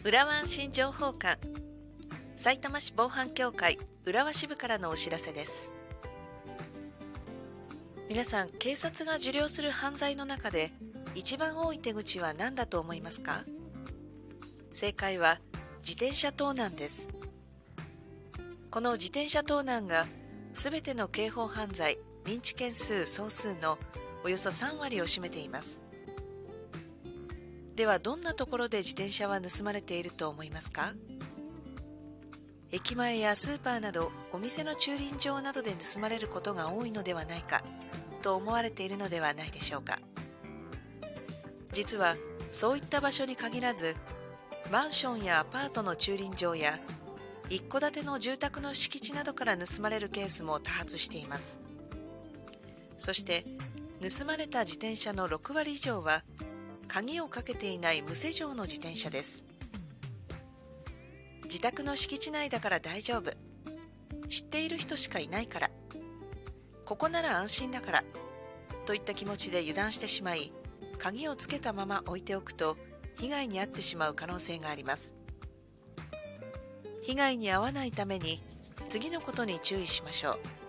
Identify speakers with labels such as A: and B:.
A: 浦和安心情報館、さいたま市防犯協会浦和支部からのお知らせです。皆さん、警察が受領する犯罪の中で一番多い手口は何だと思いますか？正解は自転車盗難です。この自転車盗難がすべての刑法犯罪認知件数総数のおよそ3割を占めています。では、どんなところで自転車は盗まれていると思いますか？駅前やスーパーなどお店の駐輪場などで盗まれることが多いのではないかと思われているのではないでしょうか。実はそういった場所に限らず、マンションやアパートの駐輪場や一戸建ての住宅の敷地などから盗まれるケースも多発しています。そして盗まれた自転車の6割以上は鍵をかけていない無施錠の自転車です。自宅の敷地内だから大丈夫、知っている人しかいないから、ここなら安心だからといった気持ちで油断してしまい、鍵をつけたまま置いておくと被害に遭ってしまう可能性があります。被害に遭わないために次のことに注意しましょう。